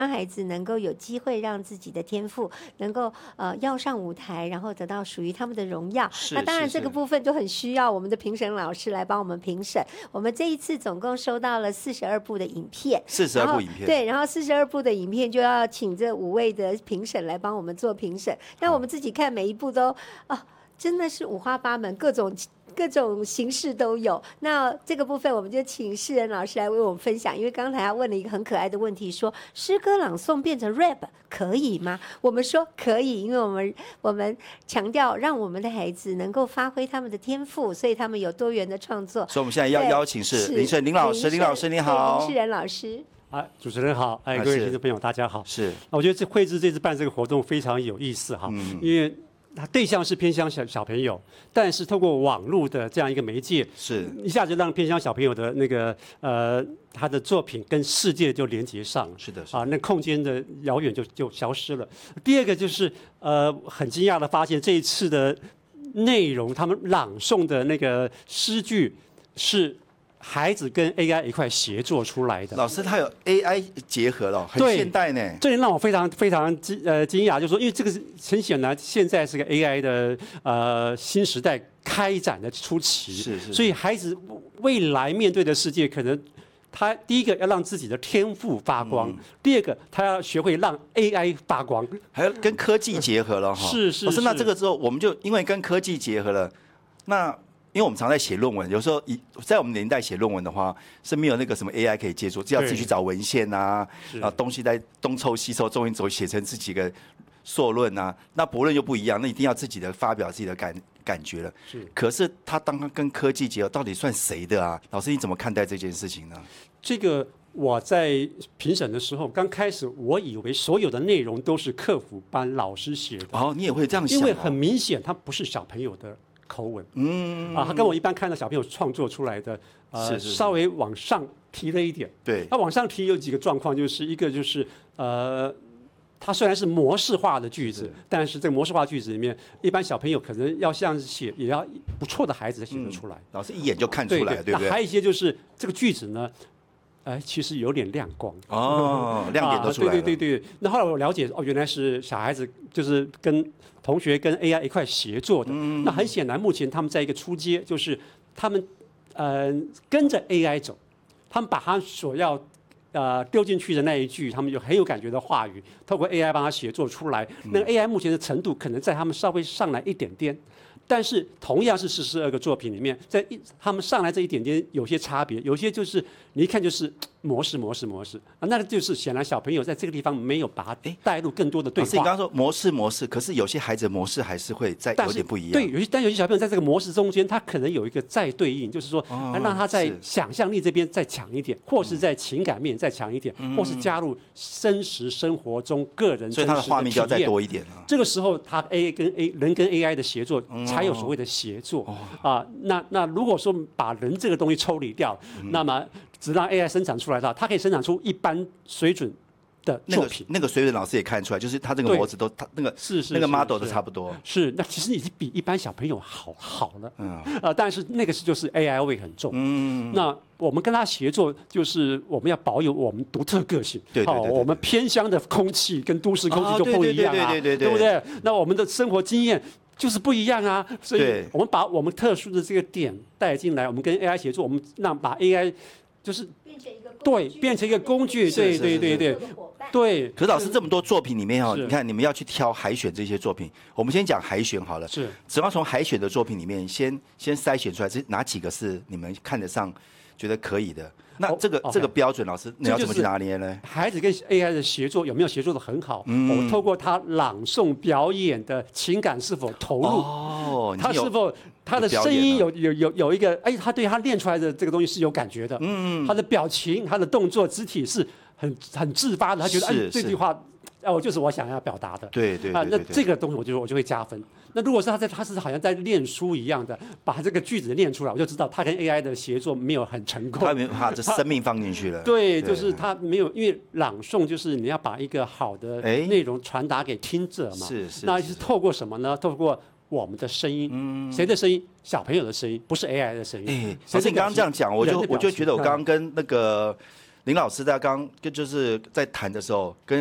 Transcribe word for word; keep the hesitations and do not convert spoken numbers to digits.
让孩子能够有机会让自己的天赋能够呃要上舞台，然后得到属于他们的荣耀。那当然这个部分就很需要我们的评审老师来帮我们评审。我们这一次总共收到了四十二部的影片， 四十二部影片， 对，然后四十二部的影片就要请这五位的评审来帮我们做评审。那我们自己看每一部都哦，真的是五花八门，各种。各种形式都有。那这个部分我们就请世仁老师来为我们分享，因为刚才他问了一个很可爱的问题，说诗歌朗诵变成 rap 可以吗？我们说可以，因为我们我们强调让我们的孩子能够发挥他们的天赋，所以他们有多元的创作。 所以我们现在要邀请是林世仁林老师，林老师你好， 林世仁老师。 啊，主持人好，哎，各位听众朋友大家好。 是， 我觉得这慧智这次办这个活动非常有意思哈，嗯、因为。它对象是偏乡小小朋友，但是透过网络的这样一个媒介， 是一下子让偏乡小朋友的那个呃他的作品跟世界就连接上了。 是的， 啊，那空间的遥远就就消失了。第二个就是呃很惊讶的发现，这一次的内容，他们朗诵的那个诗句是。孩子跟 A I 一块协作出来的， 老师他有 A I 结合了，很现代呢。 这让我非常非常惊呃惊讶，就是说，因为这个是很显然，现在是个 A I 的呃新时代开展的初期， 是是。 所以孩子未来面对的世界，可能他第一个要让自己的天赋发光，嗯、第二个他要学会让 A I 发光， 还要跟科技结合了哈。 是是是。 那这个之后，我们就因为跟科技结合了，那。因为我们常在写论文，有时候在我们年代写论文的话是没有那个什么 A I 可以接触，只要自己去找文献啊，啊东西在东凑西凑，终于走写成自己的硕论啊。那博论又不一样，那一定要自己的发表自己的感感觉了。 是。 可是他当他跟科技结合，到底算谁的啊？老师你怎么看待这件事情呢？ 这个我在评审的时候，刚开始我以为所有的内容都是课辅班老师写的。 哦，你也会这样想、哦？ 因为很明显，它不是小朋友的。口吻，嗯啊，他跟我一般看到小朋友创作出来的，呃， 是是是稍微往上提了一点。 对， 那往上提有几个状况，就是一个就是呃，它虽然是模式化的句子，是但是这个模式化句子里面，一般小朋友可能要像写，也要不错的孩子才写得出来。嗯、 老师一眼就看出来，对, 对, 对不对？ 那还有一些就是这个句子呢。哎，其实有点亮光哦，亮点都出来了。 啊、对对对对。那后来我了解哦，原来是小孩子就是跟同学跟 A I 一块协作的。嗯、那很显然，目前他们在一个初阶，就是他们呃跟着 A I 走，他们把他所要呃丢进去的那一句，他们有很有感觉的话语，透过 A I 帮他协作出来。那个 A I 目前的程度可能在他们稍微上来一点点。但是同样是四十二个作品里面，在一他们上来这一点点有些差别，有些就是你一看就是模式模式模式啊，那就是显然小朋友在这个地方没有把它带入更多的对话。 老师，你刚刚说模式模式，可是有些孩子的模式还是会再有点不一样。 对，有些但有些小朋友在这个模式中间，他可能有一个再对应，就是说、哦、让他在想象力这边再强一点，或是在情感面再强一点，嗯、或是加入真实生活中个人真实的体验， 所以他的画面就要再多一点啊。 这个时候，他 A 跟 A 人跟 A I 的协作。嗯才有所谓的协作啊、呃，那那如果说把人这个东西抽离掉，嗯、那么只让 A I 生产出来的，它可以生产出一般水准的作品。 那个、那个水准老师也看出来，就是他这个模子都，他那个是是那个 model 都差不多。 是，那其实已经比一般小朋友好好了。嗯啊、呃，但是那个是就是 A I 味很重。嗯，那我们跟他协作，就是我们要保有我们独特个性。 对对 对, 对、哦。 我们偏乡的空气跟都市空气就不一样啊， 对对对对对对不对？那我们的生活经验。就是不一样啊，所以我们把我们特殊的这个点带进来，我们跟 A I 协作，我们让把 A I 就是变成一个对变成一个工具，对对对对对。 可是老师这么多作品里面哦，你看你们要去挑海选这些作品，我们先讲海选好了， 是只要从海选的作品里面先先筛选出来，这哪几个是你们看得上、觉得可以的？那这个、oh, okay. 这个标准，老师你要怎么去拿捏呢？ 孩子跟 A I 的协作有没有协作的很好？嗯、我们透过他朗诵表演的情感是否投入？ 哦， 他是否他的声音有有有有一个哎，他对他练出来的这个东西是有感觉的。嗯，他的表情、他的动作、肢体是很很自发的，他觉得哎这句话。哦，就是我想要表达的。 对对啊，那这个东西我就我就会加分。那如果是他在他是好像在练书一样的，把这个句子练出来，我就知道他跟 A I 的协作没有很成功。 他没有把这生命放进去了。 对，就是他没有，因为朗诵就是你要把一个好的内容传达给听者嘛。 是是。 那是透过什么呢？透过我们的声音。嗯。谁的声音？小朋友的声音，不是 A I 的声音。 哎，可是你刚刚这样讲，我就我就觉得我刚刚跟那个。 林老师在刚跟就是在谈的时候跟。